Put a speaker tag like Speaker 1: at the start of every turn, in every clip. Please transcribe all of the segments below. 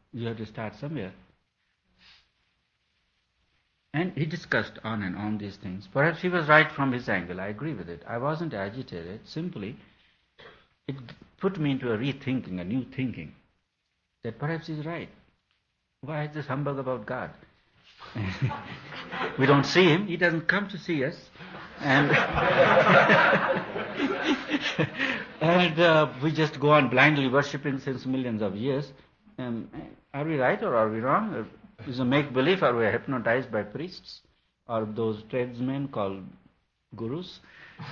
Speaker 1: You have to start somewhere. And he discussed on and on these things. Perhaps he was right from his angle. I agree with it. I wasn't agitated. Simply, it put me into a rethinking, a new thinking, that perhaps he's right. Why is this humbug about God? We don't see him. He doesn't come to see us. And, and we just go on blindly worshipping since millions of years. Are we right or are we wrong? Is it a make-believe? Are we hypnotized by priests or those tradesmen called gurus?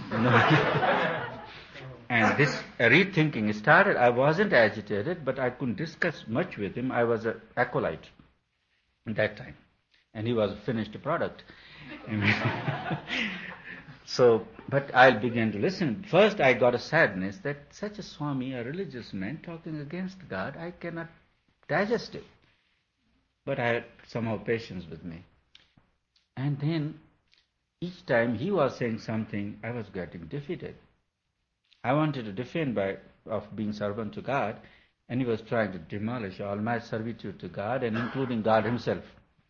Speaker 1: And this rethinking started. I wasn't agitated, but I couldn't discuss much with him. I was an acolyte at that time, and he was a finished product. But I began to listen. First, I got a sadness that such a Swami, a religious man, talking against God, I cannot digest it. But I had somehow patience with me. And then, each time he was saying something, I was getting defeated. I wanted to defend of being servant to God, and he was trying to demolish all my servitude to God, and including God himself.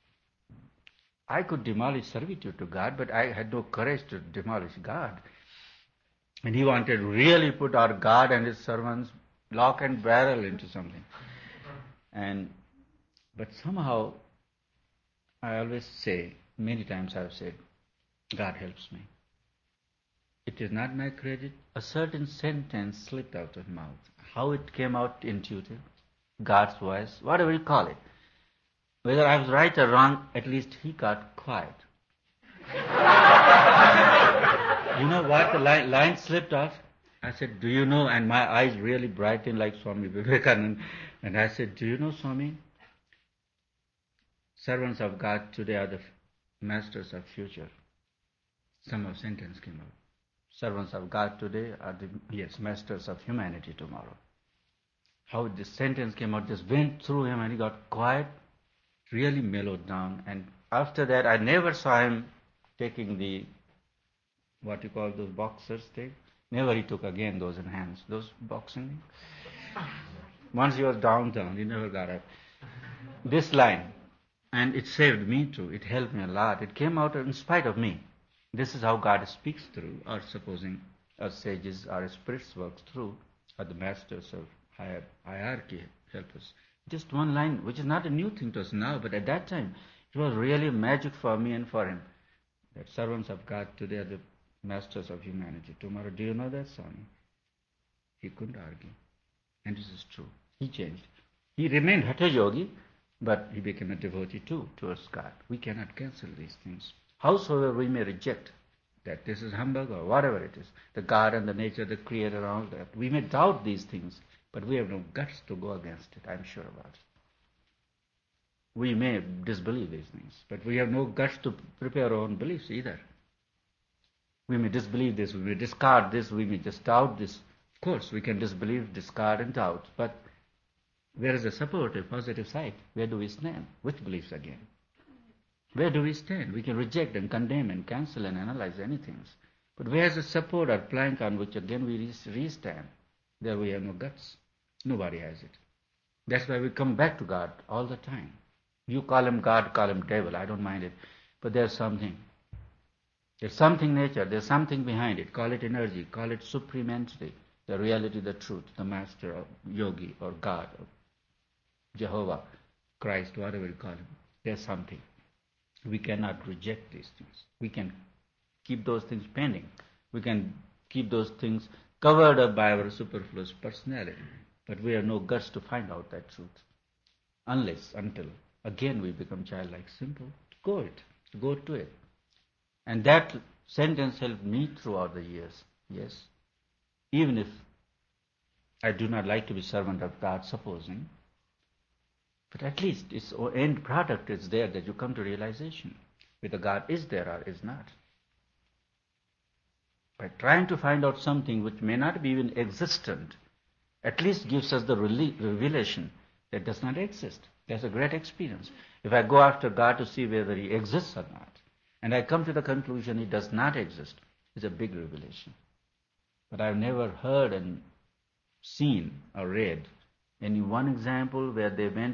Speaker 1: I could demolish servitude to God, but I had no courage to demolish God. And he wanted to really put our God and his servants lock and barrel into something. But somehow, I always say, many times I've said, God helps me. It is not my credit. A certain sentence slipped out of my mouth. How it came out intuitive, God's voice, whatever you call it. Whether I was right or wrong, at least he got quiet. You know what? The line slipped off. I said, do you know? And my eyes really brightened like Swami Vivekananda. And I said, do you know, Swami? Servants of God today are the masters of future. Somehow sentence came out. Servants of God today are the masters of humanity tomorrow. How this sentence came out, just went through him and he got quiet, really mellowed down. And after that, I never saw him taking the, what you call those boxers thing. Never he took again those in hands, those boxing. Once he was downtown, he never got up. This line, and it saved me too. It helped me a lot. It came out in spite of me. This is how God speaks through, or supposing our sages, our spirits works through, or the masters of higher hierarchy help us. Just one line, which is not a new thing to us now, but at that time, it was really magic for me and for him. That servants of God today are the masters of humanity. Tomorrow, do you know that, Swami? He couldn't argue. And this is true. He changed. He remained Hatha Yogi, but he became a devotee too towards God. We cannot cancel these things. Howsoever we may reject that this is humbug or whatever it is, the God and the nature, the creator, all that. We may doubt these things, but we have no guts to go against it, I'm sure about it. We may disbelieve these things, but we have no guts to prepare our own beliefs either. We may disbelieve this, we may discard this, we may just doubt this. Of course, we can disbelieve, discard and doubt, but where is the supportive, positive side? Where do we stand? Which beliefs again? Where do we stand? We can reject and condemn and cancel and analyze anything. But where is the support or plank on which again we re-stand? There we have no guts. Nobody has it. That's why we come back to God all the time. You call him God, call him devil, I don't mind it. But there's something. There's something nature, there's something behind it. Call it energy, call it supreme entity, the reality, the truth, the master or yogi or God or Jehovah, Christ, whatever you call him. There's something. We cannot reject these things. We can keep those things pending. We can keep those things covered up by our superfluous personality. But we have no guts to find out that truth. Until, again, we become childlike, simple. Go to it. And that sentence helped me throughout the years. Yes. Even if I do not like to be servant of God, supposing, but at least its end product is there that you come to realization whether God is there or is not. By trying to find out something which may not be even existent, at least gives us the revelation that does not exist. That's a great experience. If I go after God to see whether he exists or not, and I come to the conclusion he does not exist, it's a big revelation. But I've never heard and seen or read any one example where they went